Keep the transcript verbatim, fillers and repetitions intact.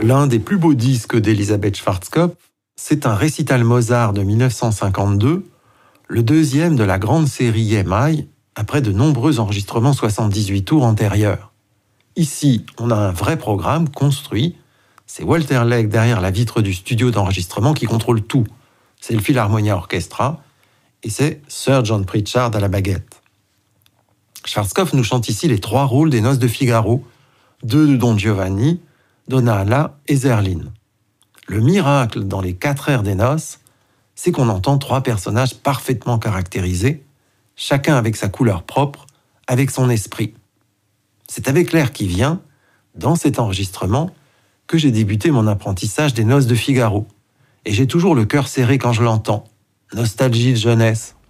L'un des plus beaux disques d'Elisabeth Schwarzkopf, c'est un récital Mozart de mille neuf cent cinquante-deux, le deuxième de la grande série M I, après de nombreux enregistrements soixante-dix-huit tours antérieurs. Ici, on a un vrai programme construit. C'est Walter Legg derrière la vitre du studio d'enregistrement qui contrôle tout. C'est le Philharmonia Orchestra et c'est Sir John Pritchard à la baguette. Schwarzkopf nous chante ici les trois rôles des Noces de Figaro, deux de Don Giovanni, Donna Alla et Zerlina. Le miracle dans les quatre airs des noces, c'est qu'on entend trois personnages parfaitement caractérisés, chacun avec sa couleur propre, avec son esprit. C'est avec l'air qui vient, dans cet enregistrement, que j'ai débuté mon apprentissage des Noces de Figaro. Et j'ai toujours le cœur serré quand je l'entends. Nostalgie de jeunesse.